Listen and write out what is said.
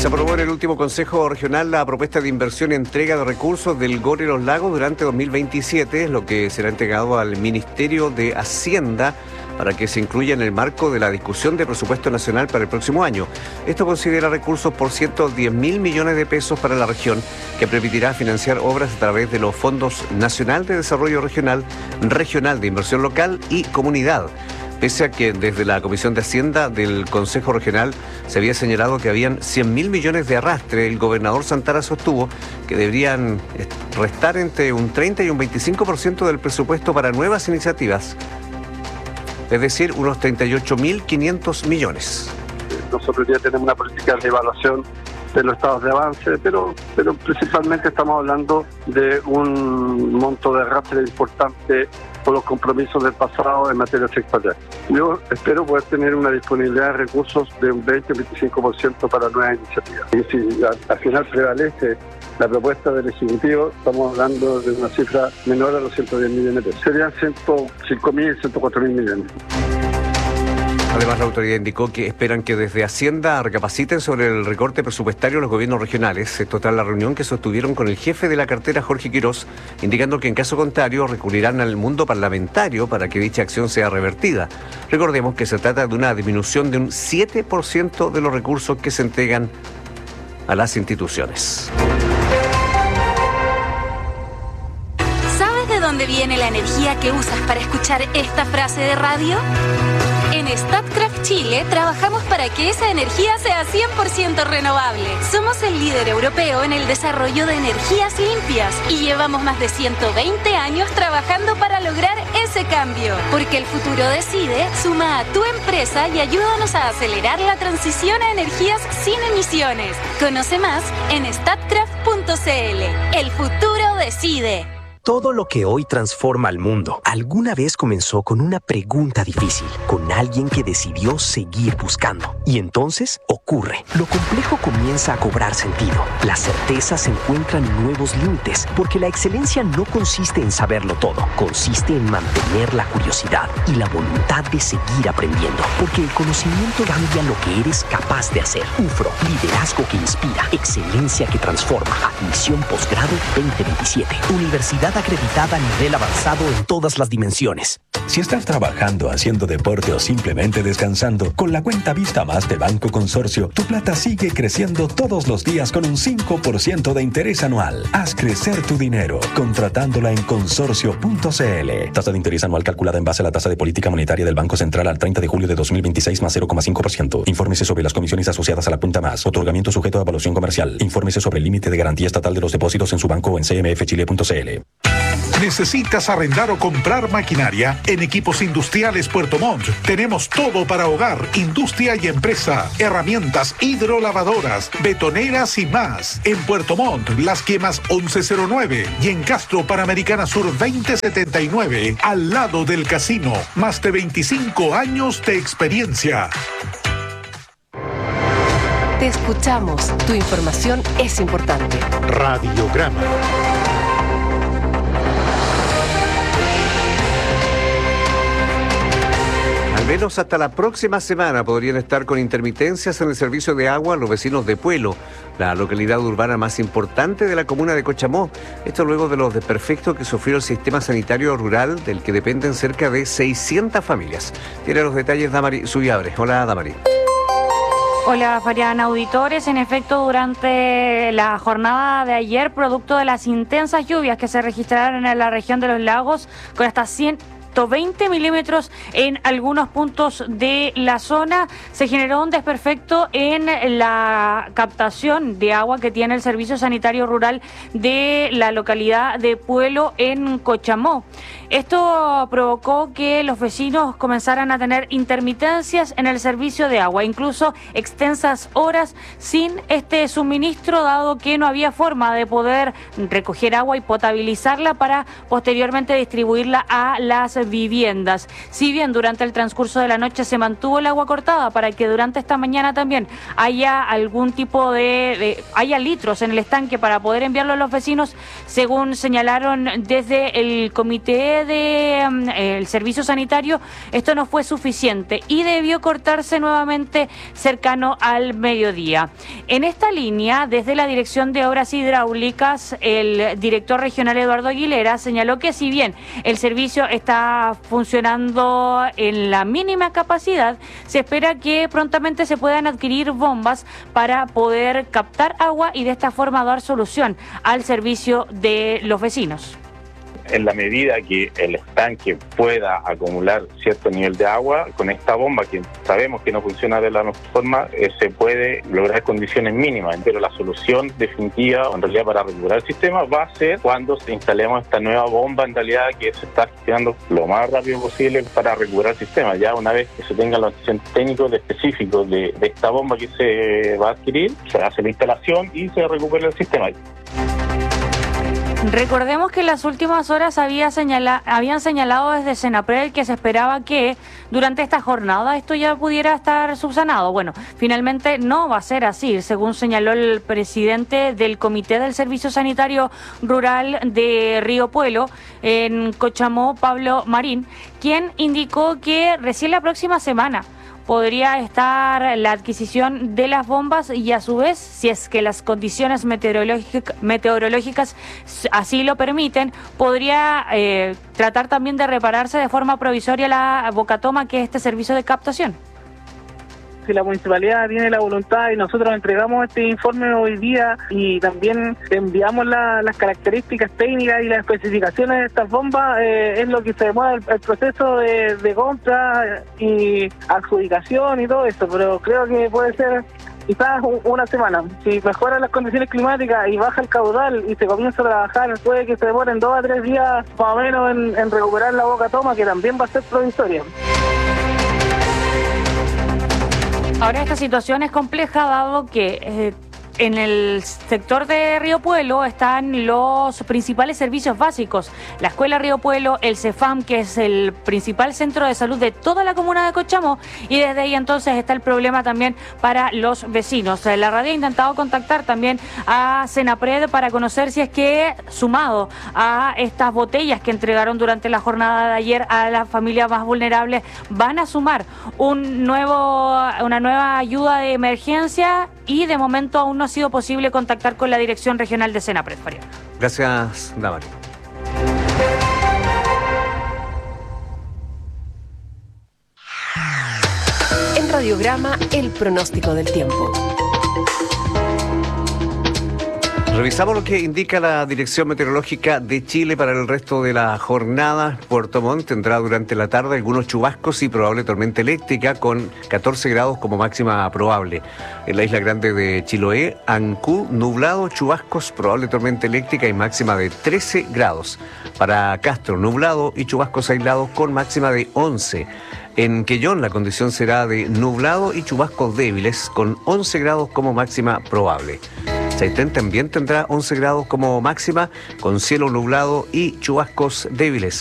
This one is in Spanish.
Se aprobó en el último Consejo Regional la propuesta de inversión y entrega de recursos del GOR y los lagos durante 2027, lo que será entregado al Ministerio de Hacienda para que se incluya en el marco de la discusión de presupuesto nacional para el próximo año. Esto considera recursos por 110.000 millones de pesos para la región, que permitirá financiar obras a través de los Fondos Nacional de Desarrollo Regional, Regional de Inversión Local y Comunidad. Pese a que desde la Comisión de Hacienda del Consejo Regional se había señalado que habían 100.000 millones de arrastre, el gobernador Santara sostuvo que deberían restar entre un 30 y un 25% del presupuesto para nuevas iniciativas, es decir, unos 38.500 millones. Nosotros ya tenemos una política de evaluación de los estados de avance, pero principalmente estamos hablando de un monto de arrastre importante por los compromisos del pasado en materia sectorial. Yo espero poder tener una disponibilidad de recursos de un 20-25% para nuevas iniciativas. Y si al final prevalece la propuesta del Ejecutivo, estamos hablando de una cifra menor a los 110 millones de pesos. Serían 105.000, 104.000 millones. Además, la autoridad indicó que esperan que desde Hacienda recapaciten sobre el recorte presupuestario de los gobiernos regionales. Esto tras la reunión que sostuvieron con el jefe de la cartera, Jorge Quirós, indicando que en caso contrario recurrirán al mundo parlamentario para que dicha acción sea revertida. Recordemos que se trata de una disminución de un 7% de los recursos que se entregan a las instituciones. ¿Sabes de dónde viene la energía que usas para escuchar esta frase de radio? En Statkraft Chile trabajamos para que esa energía sea 100% renovable. Somos el líder europeo en el desarrollo de energías limpias y llevamos más de 120 años trabajando para lograr ese cambio. Porque el futuro decide, suma a tu empresa y ayúdanos a acelerar la transición a energías sin emisiones. Conoce más en statkraft.cl. El futuro decide. Todo lo que hoy transforma al mundo alguna vez comenzó con una pregunta difícil, con alguien que decidió seguir buscando. Y entonces ocurre. Lo complejo comienza a cobrar sentido. Las certezas encuentran nuevos límites, porque la excelencia no consiste en saberlo todo, consiste en mantener la curiosidad y la voluntad de seguir aprendiendo, porque el conocimiento cambia lo que eres capaz de hacer. UFRO, liderazgo que inspira, excelencia que transforma. Admisión posgrado 2027. Universidad acreditada a nivel avanzado en todas las dimensiones. Si estás trabajando, haciendo deporte o simplemente descansando, con la cuenta Vista Más de Banco Consorcio, tu plata sigue creciendo todos los días con un 5% de interés anual. Haz crecer tu dinero contratándola en consorcio.cl. Tasa de interés anual calculada en base a la tasa de política monetaria del Banco Central al 30 de julio de 2026 más 0,5%. Infórmese sobre las comisiones asociadas a la cuenta Más. Otorgamiento sujeto a evaluación comercial. Infórmese sobre el límite de garantía estatal de los depósitos en su banco o en cmfchile.cl. ¿Necesitas arrendar o comprar maquinaria? En Equipos Industriales Puerto Montt tenemos todo para hogar, industria y empresa. Herramientas hidrolavadoras, betoneras y más. En Puerto Montt, Las Quemas 1109 y en Castro Panamericana Sur 2079, al lado del casino. Más de 25 años de experiencia. Te escuchamos. Tu información es importante. Radiograma. Al menos hasta la próxima semana podrían estar con intermitencias en el servicio de agua los vecinos de Puelo, la localidad urbana más importante de la comuna de Cochamó. Esto luego de los desperfectos que sufrió el sistema sanitario rural, del que dependen cerca de 600 familias. Tiene los detalles Damari Subiabre. Hola, Damari. Hola, Farian, auditores. En efecto, durante la jornada de ayer, producto de las intensas lluvias que se registraron en la región de los lagos, con hasta 120 milímetros en algunos puntos de la zona, se generó un desperfecto en la captación de agua que tiene el Servicio Sanitario Rural de la localidad de Puelo en Cochamó. Esto provocó que los vecinos comenzaran a tener intermitencias en el servicio de agua, incluso extensas horas sin este suministro, dado que no había forma de poder recoger agua y potabilizarla para posteriormente distribuirla a las viviendas. Si bien durante el transcurso de la noche se mantuvo el agua cortada para que durante esta mañana también haya algún tipo haya litros en el estanque para poder enviarlo a los vecinos, según señalaron desde el Comité el servicio sanitario, esto no fue suficiente y debió cortarse nuevamente cercano al mediodía. En esta línea, desde la Dirección de Obras Hidráulicas, el director regional Eduardo Aguilera señaló que si bien el servicio está funcionando en la mínima capacidad, se espera que prontamente se puedan adquirir bombas para poder captar agua y de esta forma dar solución al servicio de los vecinos. En la medida que el estanque pueda acumular cierto nivel de agua, con esta bomba que sabemos que no funciona de la misma forma, se puede lograr condiciones mínimas, pero la solución definitiva en realidad para recuperar el sistema va a ser cuando instalemos esta nueva bomba en realidad que se está gestionando lo más rápido posible para recuperar el sistema. Ya una vez que se tengan los antecedentes técnicos específicos de esta bomba que se va a adquirir, se hace la instalación y se recupera el sistema. Recordemos que en las últimas horas habían señalado desde Senapred que se esperaba que durante esta jornada esto ya pudiera estar subsanado. Bueno, finalmente no va a ser así, según señaló el presidente del Comité del Servicio Sanitario Rural de Río Puelo, en Cochamó, Pablo Marín, quien indicó que recién la próxima semana podría estar la adquisición de las bombas y a su vez, si es que las condiciones meteorológicas así lo permiten, podría tratar también de repararse de forma provisoria la bocatoma, que es este servicio de captación. Si la municipalidad tiene la voluntad y nosotros entregamos este informe hoy día y también enviamos las características técnicas y las especificaciones de estas bombas, es lo que se demora el proceso de compra y adjudicación y todo eso, pero creo que puede ser quizás una semana. Si mejoran las condiciones climáticas y baja el caudal y se comienza a trabajar, puede que se demoren 2 a 3 días más o menos en recuperar la bocatoma, que también va a ser provisoria. Ahora esta situación es compleja dado que en el sector de Río Puelo están los principales servicios básicos, la Escuela Río Puelo, el CEFAM, que es el principal centro de salud de toda la comuna de Cochamó, y desde ahí entonces está el problema también para los vecinos. La radio ha intentado contactar también a Senapred para conocer si es que, sumado a estas botellas que entregaron durante la jornada de ayer a las familias más vulnerables, van a sumar una nueva ayuda de emergencia, y de momento aún no ha sido posible contactar con la Dirección Regional de Senapred. Gracias, Damari. En Radiograma, el pronóstico del tiempo. Revisamos lo que indica la Dirección Meteorológica de Chile para el resto de la jornada. Puerto Montt tendrá durante la tarde algunos chubascos y probable tormenta eléctrica con 14 grados como máxima probable. En la isla grande de Chiloé, Ancud, nublado, chubascos, probable tormenta eléctrica y máxima de 13 grados. Para Castro, nublado y chubascos aislados con máxima de 11. En Quellón la condición será de nublado y chubascos débiles con 11 grados como máxima probable. Chaitén también tendrá 11 grados como máxima, con cielo nublado y chubascos débiles.